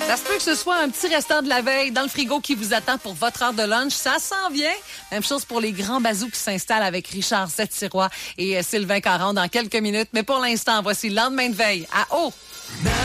Ça se peut que ce soit un petit restant de la veille dans le frigo qui vous attend pour votre heure de lunch. Ça s'en vient. Même chose pour les grands bazous qui s'installent avec Richard Sept-Sirois et Sylvain Caron dans quelques minutes. Mais pour l'instant, voici le lendemain de veille à eau.